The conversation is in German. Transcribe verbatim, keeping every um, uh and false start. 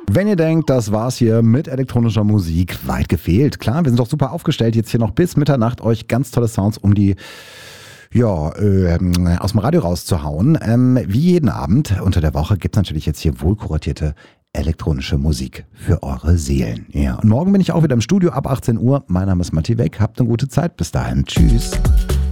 Wenn ihr denkt, das war's hier mit elektronischer Musik, weit gefehlt. Klar, wir sind doch super aufgestellt, jetzt hier noch bis Mitternacht euch ganz tolle Sounds um die ja, äh, aus dem Radio rauszuhauen. Ähm, wie jeden Abend unter der Woche gibt's natürlich jetzt hier wohlkuratierte elektronische Musik für eure Seelen. Ja, und morgen bin ich auch wieder im Studio ab achtzehn Uhr. Mein Name ist Matti Weck. Habt eine gute Zeit. Bis dahin. Tschüss.